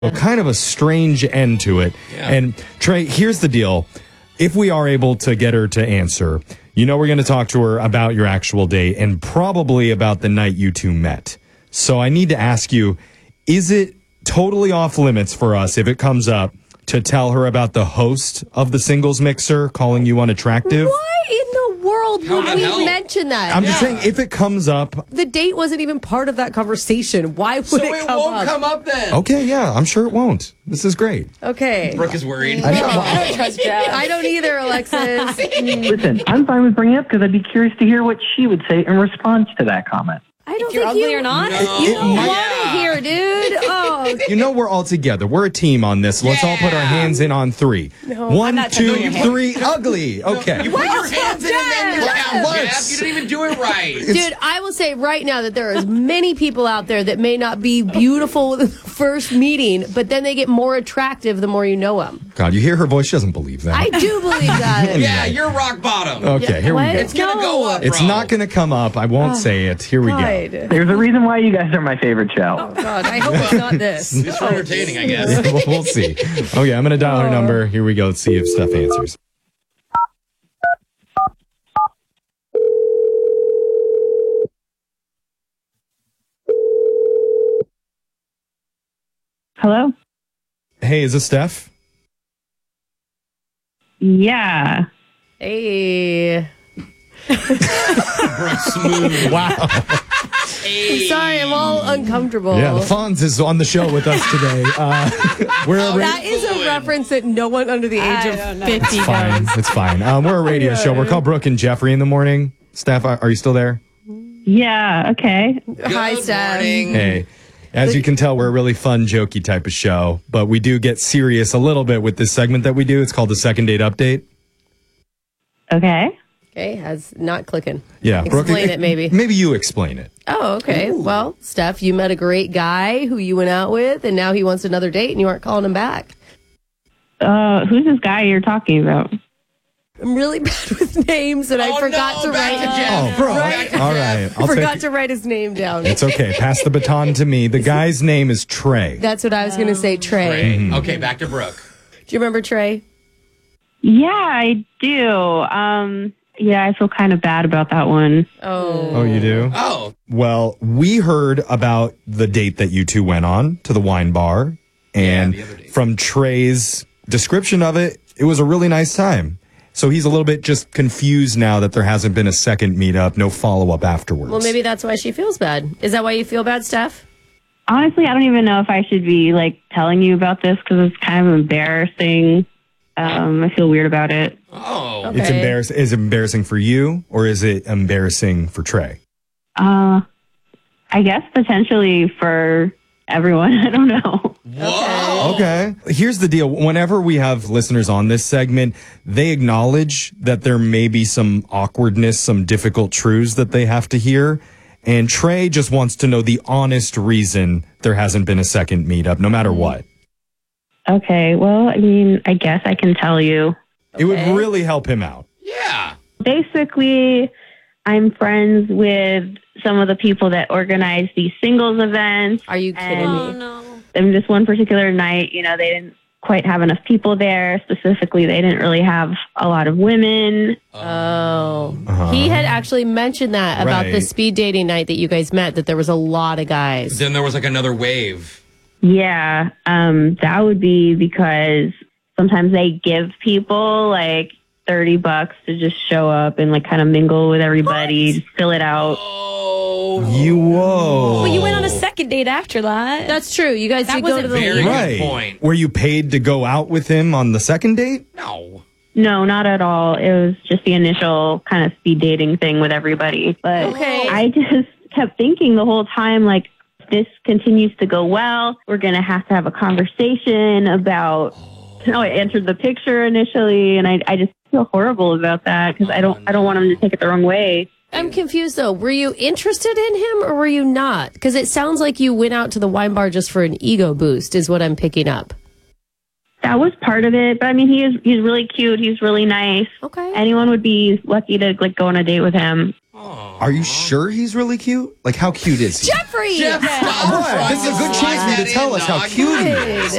Kind of a strange end to it. Yeah. And Trey, here's the deal. If we are able to get her to answer, we're going to talk to her about your actual date and probably about the night you two met. So I need to ask you, is it totally off limits for us if it comes up to tell her about the host of the singles mixer calling you unattractive? Why in the world would we mention that? I'm just saying, if it comes up... The date wasn't even part of that conversation. Why would it come up? So it won't come up then. Okay, yeah, I'm sure it won't. This is great. Okay. Brooke is worried. I don't trust Jeff. I don't either, Alexis. Listen, I'm fine with bringing it up because I'd be curious to hear what she would say in response to that comment. I don't You're think ugly or not? You don't want to hear, dude. Oh, We're all together. We're a team on this. Let's all put our hands in on three. No, One, not two, touching your three. Ugly. Okay. You put your hands in and then you count, What? Jeff. You didn't even do it right. dude, I will say right now that there are as many people out there that may not be beautiful with the first meeting, but then they get more attractive the more you know them. God, you hear her voice. She doesn't believe that. I do believe that. Yeah, you're rock bottom. Okay, here we What? go. It's going to go up, It's bro. not going to come up. I won't say it. Here we go. God. There's a reason why you guys are my favorite show. Oh, God. I hope it's not this. It's for entertaining, I guess. We'll see. Okay, I'm going to dial her number. Here we go. Let's see if Steph answers. Hello? Hey, is this Steph? Yeah. Hey. Brooke, smooth. Wow. I'm sorry, I'm all uncomfortable. Yeah, the Fonz is on the show with us today. That is a reference that no one under the age of 50 It's fine. knows. It's fine. We're a radio show. We're called Brooke and Jeffrey in the morning. Steph, are you still there? Yeah, okay. Hi, Good Steph. morning. Hey. As you can tell, we're a really fun, jokey type of show, but we do get serious a little bit with this segment that we do. It's called the Second Date Update. Okay. Okay, has not clicking. Yeah. Explain it, maybe. Maybe you explain it. Oh, okay. Well, Steph, you met a great guy who you went out with, and now he wants another date, and you aren't calling him back. Who's this guy you're talking about? I'm really bad with names, and I forgot to back write. to Jeff. bro. Right. All right. I forgot to write his name down. It's okay. Pass the baton to me. The guy's name is Trey. That's what I was going to say, Trey. Mm-hmm. Okay, back to Brooke. Do you remember Trey? Yeah, I do. Yeah, I feel kind of bad about that one. Oh, you do? Oh. Well, we heard about the date that you two went on to the wine bar. And the other date. from Trey's description of it, it was a really nice time. So he's a little bit just confused now that there hasn't been a second meetup, no follow-up afterwards. Well, maybe that's why she feels bad. Is that why you feel bad, Steph? Honestly, I don't even know if I should be, telling you about this because it's kind of embarrassing. I feel weird about it. Oh. Okay. It's embarrassing. Is it embarrassing for you or is it embarrassing for Trey? I guess potentially for everyone. I don't know. Whoa. Okay. Here's the deal. Whenever we have listeners on this segment, they acknowledge that there may be some awkwardness, some difficult truths that they have to hear. And Trey just wants to know the honest reason there hasn't been a second meetup, no matter what. Okay, well, I mean, I guess I can tell you. It would really help him out. Yeah. Basically, I'm friends with some of the people that organize these singles events. Are you kidding And me? no. And this one particular night, they didn't quite have enough people there. Specifically, they didn't really have a lot of women. Oh. He had actually mentioned that about the Right. speed dating night that you guys met, that there was a lot of guys. Then there was another wave. Yeah, that would be because sometimes they give people $30 to just show up and kind of mingle with everybody, just fill it out. Oh. Whoa. Well, you went on a second date after that. That's true. You guys That did go wasn't to the very Right. good point. Were you paid to go out with him on the second date? No. No, not at all. It was just the initial kind of speed dating thing with everybody. But Okay. I just kept thinking the whole time, if this continues to go well, we're going to have a conversation about, I answered the picture initially, and I just feel horrible about that because I don't want him to take it the wrong way. I'm confused though. Were you interested in him or were you not? Because it sounds like you went out to the wine bar just for an ego boost, is what I'm picking up. That was part of it, but I mean, he's really cute. He's really nice. Okay. Anyone would be lucky to go on a date with him. Are you sure he's really cute? Like, how cute is he? Jeffrey! Jeff, stop What? trying This is a good slide chance for you that to tell in, us how dog. cute he is.